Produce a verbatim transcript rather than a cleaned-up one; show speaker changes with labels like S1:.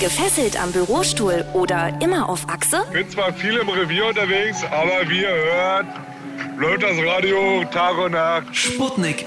S1: Gefesselt am Bürostuhl oder immer auf Achse?
S2: Bin zwar viel im Revier unterwegs, aber wie ihr hört, läuft das Radio Tag und Nacht.
S3: Sputnik